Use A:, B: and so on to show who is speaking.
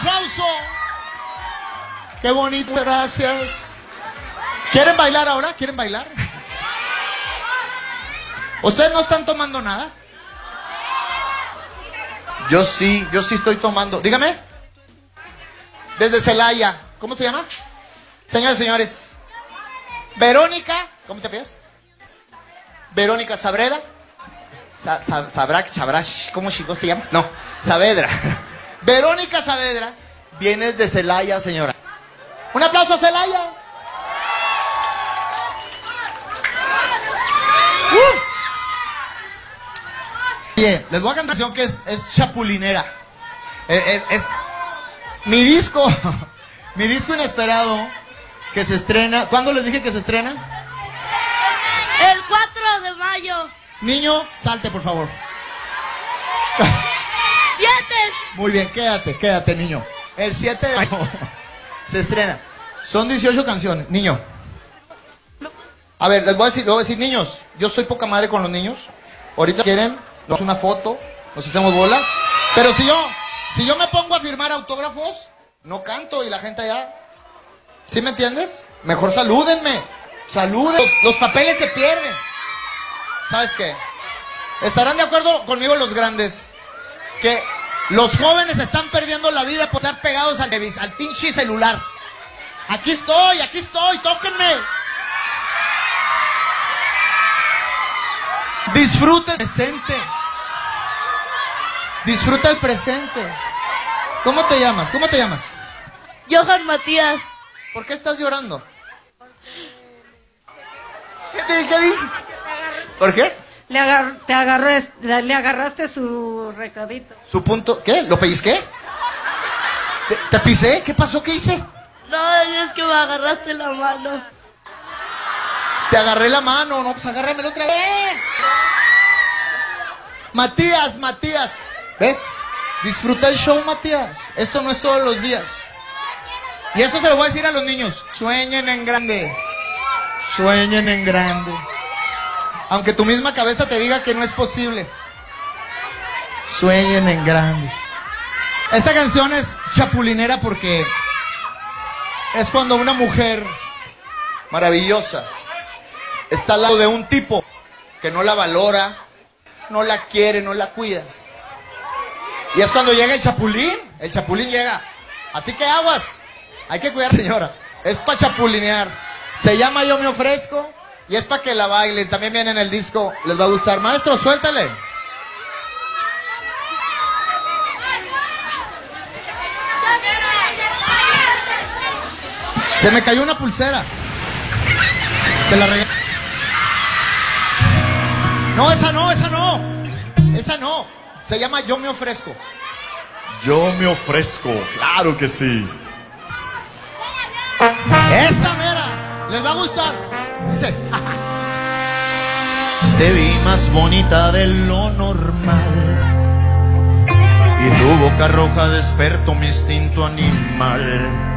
A: aplauso. Qué bonito, gracias. ¿Quieren bailar ahora? ¿Quieren bailar? ¿Ustedes no están tomando nada? Yo sí estoy tomando. Dígame. Desde Celaya. ¿Cómo se llama? Señores, señores. Verónica. ¿Cómo te pides? Verónica Sabreda. ¿Cómo chicos te llamas? No, Saavedra. Verónica Saavedra. Vienes de Celaya, señora. Un aplauso a Celaya. Oye, les voy a cantar una canción que es chapulinera. Es mi disco inesperado que se estrena. ¿Cuándo les dije que se estrena?
B: El 4 de mayo.
A: Niño, salte por favor.
B: 7.
A: Muy bien, quédate niño. El 7 de mayo se estrena. Son 18 canciones, niño. A ver, les voy a decir, niños, yo soy poca madre con los niños. Ahorita quieren, nos hacemos una foto, nos hacemos bola. Pero si yo me pongo a firmar autógrafos, no canto y la gente allá. ¿Sí me entiendes? Mejor salúdenme. Saluden. Los papeles se pierden. ¿Sabes qué? ¿Estarán de acuerdo conmigo los grandes? Que los jóvenes están perdiendo la vida por estar pegados al pinche celular. Aquí estoy, tóquenme. Disfruta el presente. Disfruta el presente. ¿Cómo te llamas?
B: Johan Matías.
A: ¿Por qué estás llorando? ¿Qué dije? ¿Por qué?
C: Le agarraste su recadito.
A: ¿Su punto? ¿Qué? ¿Lo pellizqué? ¿Te pisé? ¿Qué pasó? ¿Qué hice?
B: No, es que me agarraste la mano.
A: Te agarré la mano. No, pues agárramelo otra vez. Matías. ¿Ves? Disfruta el show, Matías. Esto no es todos los días. Y eso se lo voy a decir a los niños. Sueñen en grande. Sueñen en grande. Aunque tu misma cabeza te diga que no es posible. Sueñen en grande. Esta canción es chapulinera porque es cuando una mujer maravillosa está al lado de un tipo que no la valora, no la quiere, no la cuida. Y es cuando llega el chapulín llega. Así que aguas, hay que cuidar, señora. Es para chapulinear. Se llama Yo Me Ofrezco y es para que la bailen. También viene en el disco, les va a gustar. Maestro, suéltale. Se me cayó una pulsera. Te la regalé. No, esa no. Esa no. Se llama Yo Me Ofrezco.
D: Yo me ofrezco, claro que sí.
A: Esa mera. Les va a gustar. Dice. Te vi más bonita de lo normal y tu boca roja despertó mi instinto animal.